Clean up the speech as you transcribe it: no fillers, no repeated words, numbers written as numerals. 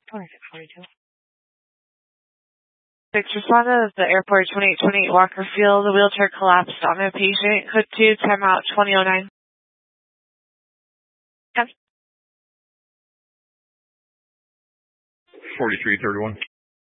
2642. 6 responded at the airport 2828 Walker Field. The wheelchair collapsed on a patient. Code 2, timeout 2009. 4331.